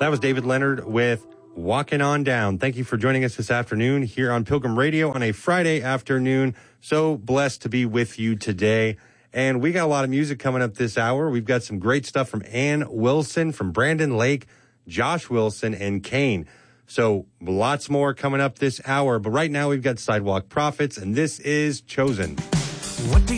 That was David Leonard with Walking On Down. Thank you for joining us this afternoon here on Pilgrim Radio on a Friday afternoon. So blessed to be with you today. And we got a lot of music coming up this hour. We've got some great stuff from Ann Wilson, from Brandon Lake, Josh Wilson, and Kane. So lots more coming up this hour. But right now we've got Sidewalk Prophets, and this is Chosen.